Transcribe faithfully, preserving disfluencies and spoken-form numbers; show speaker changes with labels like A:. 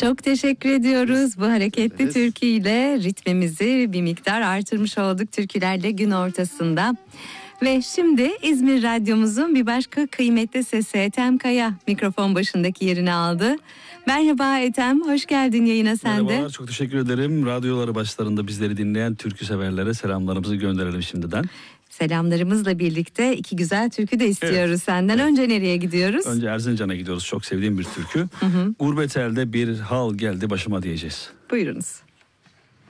A: Çok teşekkür ediyoruz. Bu hareketli
B: ederiz.
A: türküyle ritmimizi bir miktar artırmış olduk türkülerle gün ortasında. Ve şimdi İzmir Radyomuzun bir başka kıymetli sesi Ethem Kaya mikrofon başındaki yerini aldı. Merhaba Ethem, hoş geldin yayına sen de.
B: Merhabalar, çok teşekkür ederim. Radyoları başlarında bizleri dinleyen türkü severlere selamlarımızı gönderelim şimdiden.
A: Selamlarımızla birlikte iki güzel türkü de istiyoruz
B: Evet.
A: senden.
B: Evet.
A: Önce nereye gidiyoruz?
B: Önce Erzincan'a gidiyoruz. Çok sevdiğim bir türkü.
A: Hı hı.
B: Gurbet elde bir hal geldi başıma diyeceğiz.
A: Buyurunuz.